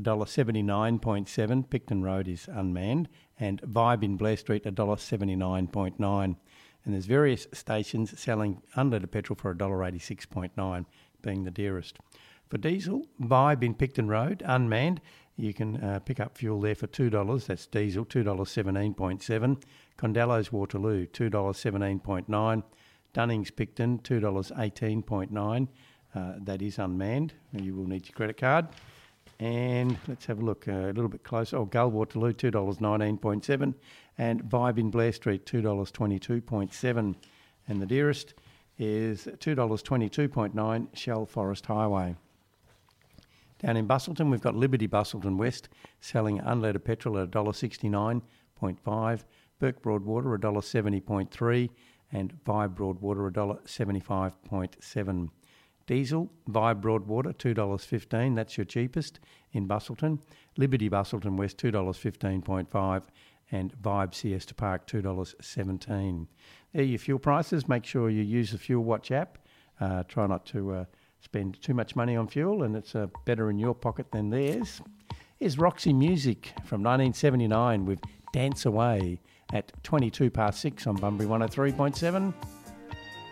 $1.79.7. Picton Road is unmanned. And Vibe in Blair Street, $1.79.9. And there's various stations selling unleaded petrol for $1.86.9, being the dearest. For diesel, Vibe in Picton Road, unmanned. You can pick up fuel there for $2. That's diesel, $2.17.7. Condello's Waterloo, $2.17.9. Dunning's Picton, $2.18.9. That is unmanned. You will need your credit card. And let's have a look a little bit closer. Gull Waterloo, $2.19.7. And Vibe in Blair Street, $2.22.7. And the dearest is $2.22.9, Shell Forest Highway. Down in Busselton, we've got Liberty Busselton West selling unleaded petrol at $1.69.5. Burke Broadwater, $1.70.3. And Vibe Broadwater, $1.75.7. Diesel, Vibe Broadwater, $2.15. That's your cheapest in Busselton. Liberty Busselton West, $2.15.5. And Vibe Siesta Park, $2.17. There are your fuel prices. Make sure you use the Fuel Watch app. Try not to spend too much money on fuel, and it's better in your pocket than theirs. Here's Roxy Music from 1979 with Dance Away at 6 on Bunbury 103.7.